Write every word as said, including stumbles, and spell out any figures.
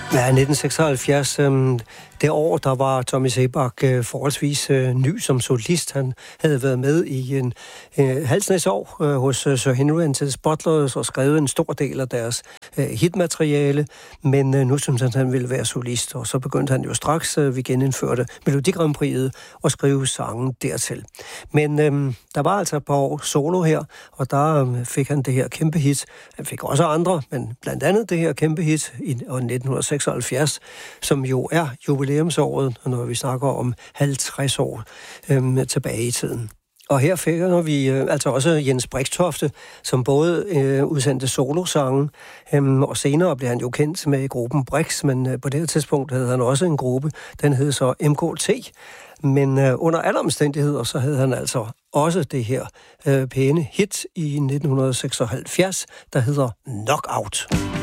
Ja, nitten seksoghalvfjerds, øh, det år, der var Tommy Seebach øh, forholdsvis øh, ny som solist. Han havde været med i en øh, halvsnæs år øh, hos øh, Sir Henry and the Butlers og skrevet en stor del af deres øh, hitmateriale, men øh, nu synes han, at han ville være solist, og så begyndte han jo straks, øh, vi genindførte Melodi Grand Prix'et, og skrive sangen dertil. Men øh, der var altså et par år solo her, og der øh, fik han det her kæmpe hit. Han fik også andre, men blandt andet det her kæmpe hit i nitten seksoghalvfjerds, som jo er jubilæumsåret, når vi snakker om halvtreds år øh, tilbage i tiden. Og her fik vi øh, altså også Jens Brixtofte, som både øh, udsendte solosange, øh, og senere blev han jo kendt med gruppen Brix, men øh, på det her tidspunkt havde han også en gruppe, den hed så M K T. Men øh, under alle omstændigheder, så havde han altså også det her øh, pæne hit i nitten seksoghalvfjerds, der hedder Knockout.